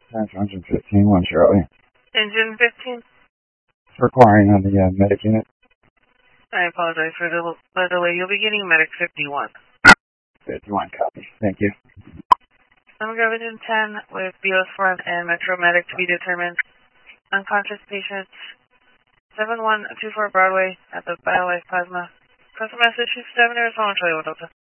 Engine 15, 1 Charlie. Engine 15? Requiring on the medic unit. I apologize for the delay. You'll be getting medic 51. 51, copy. Thank you. Omega Vision 10 with BOS front and Metro Medic to be determined. Unconscious patient 7124 Broadway at the BioLife Plasma. Customer message 27 Arizona Charlie Delta.